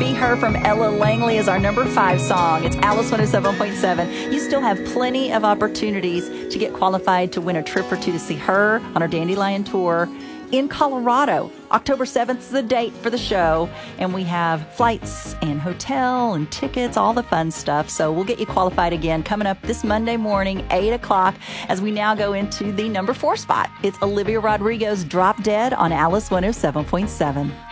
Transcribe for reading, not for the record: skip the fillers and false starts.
Be Her from Ella Langley is our number 5 song. It's Alice 107.7. You still have plenty of opportunities to get qualified to win a trip or two to see her on her Dandelion tour in Colorado. October 7th is the date for the show, and we have flights and hotel and tickets, all the fun stuff. So we'll get you qualified again coming up this Monday morning, 8 o'clock, as we now go into the number 4 spot. It's Olivia Rodrigo's Drop Dead on Alice 107.7.